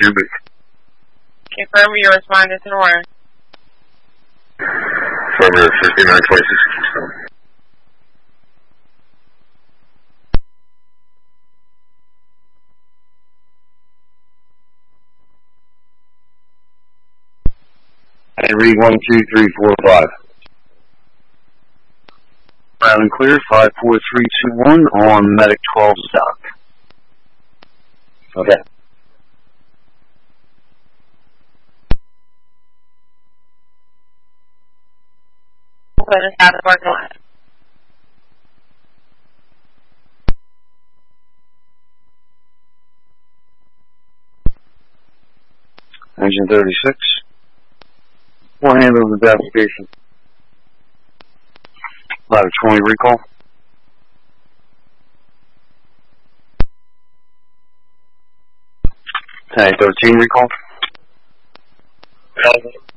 cubic. Confirm you responded to the order. Affirmative, 5926. And read 1, 2, 3, 4, 5. Loud and clear, 54321 on Medic 12 South. Okay. Put us out of the parking lot. Engine 36. We'll handle the application. Ladder 20 recall. Tank 13 recall.